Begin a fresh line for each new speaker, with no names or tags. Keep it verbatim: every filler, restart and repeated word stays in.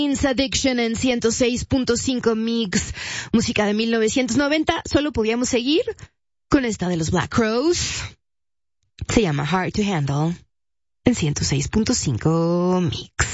Addiction en ciento seis punto cinco Mix, música de mil novecientos noventa. Solo podíamos seguir con esta de los Black Crowes. Se llama Hard to Handle en ciento seis punto cinco Mix.